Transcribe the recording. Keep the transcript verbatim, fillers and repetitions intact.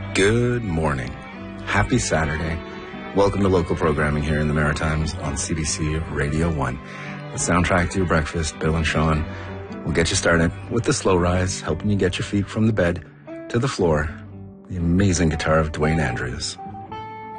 Good morning. Happy Saturday. Welcome to local programming here in the Maritimes on C B C Radio one. The soundtrack to your breakfast, Bill and Sean, will get you started with the slow rise, helping you get your feet from the bed to the floor. The amazing guitar of Dwayne Andrews.